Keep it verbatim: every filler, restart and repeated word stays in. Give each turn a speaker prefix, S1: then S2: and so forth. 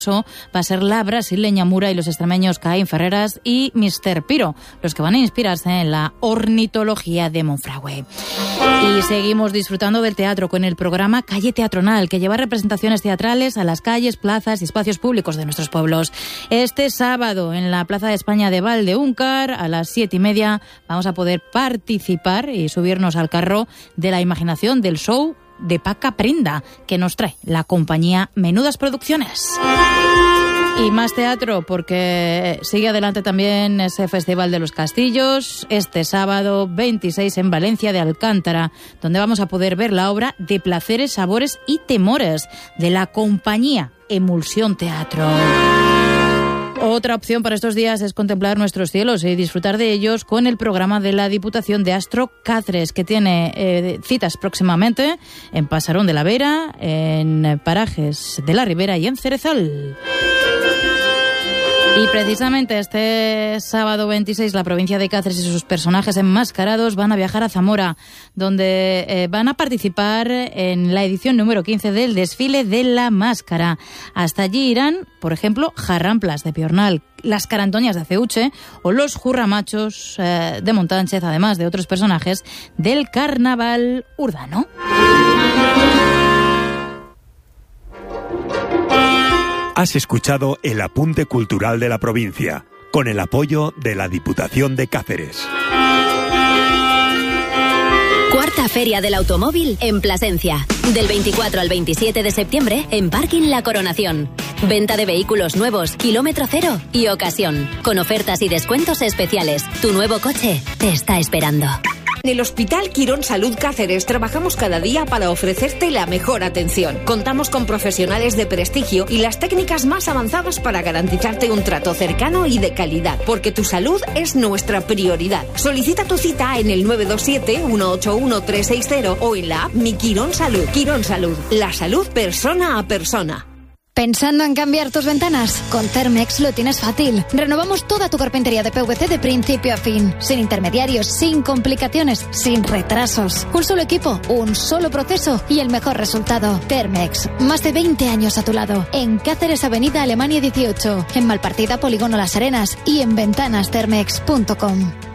S1: va a ser la brasileña Mura y los extremeños Caín Ferreras y mister Piro, los que van a inspirarse en la ornitología de Monfragüe. Y seguimos disfrutando del teatro con el programa Calle Teatronal, que lleva representaciones teatrales a las calles, plazas y espacios públicos de nuestros pueblos. Este sábado, en la Plaza de España de Valdeúncar, a las siete y media, vamos a poder participar y subirnos al carro de la imaginación del show de Paca Prenda, que nos trae la compañía Menudas Producciones. Y más teatro, porque sigue adelante también ese Festival de los Castillos, este sábado veintiséis en Valencia de Alcántara, donde vamos a poder ver la obra de Placeres, Sabores y Temores, de la compañía Emulsión Teatro. Otra opción para estos días es contemplar nuestros cielos y disfrutar de ellos con el programa de la Diputación de Astro Cáceres, que tiene eh, citas próximamente en Pasarón de la Vera, en Parajes de la Ribera y en Cerezal. Y precisamente este sábado veintiséis la provincia de Cáceres y sus personajes enmascarados van a viajar a Zamora, donde eh, van a participar en la edición número quince del desfile de la máscara. Hasta allí irán, por ejemplo, Jarramplas de Piornal, las Carantoñas de Ceuche o los Jurramachos eh, de Montánchez, además de otros personajes del carnaval urbano.
S2: Has escuchado el apunte cultural de la provincia, con el apoyo de la Diputación de Cáceres.
S3: Cuarta Feria del Automóvil en Plasencia. Del veinticuatro al veintisiete de septiembre en Parking La Coronación. Venta de vehículos nuevos, kilómetro cero y ocasión. Con ofertas y descuentos especiales. Tu nuevo coche te está esperando.
S4: En el Hospital Quirón Salud Cáceres trabajamos cada día para ofrecerte la mejor atención. Contamos con profesionales de prestigio y las técnicas más avanzadas para garantizarte un trato cercano y de calidad, porque tu salud es nuestra prioridad. Solicita tu cita en el nueve dos siete, uno ocho uno, tres seis cero o en la app Mi Quirón Salud. Quirón Salud, la salud persona a persona.
S5: ¿Pensando en cambiar tus ventanas? Con Thermex lo tienes fácil. Renovamos toda tu carpintería de P V C de principio a fin. Sin intermediarios, sin complicaciones, sin retrasos. Un solo equipo, un solo proceso y el mejor resultado. Thermex, más de veinte años a tu lado. En Cáceres, Avenida Alemania dieciocho. En Malpartida, Polígono Las Arenas. Y en ventanas thermex punto com.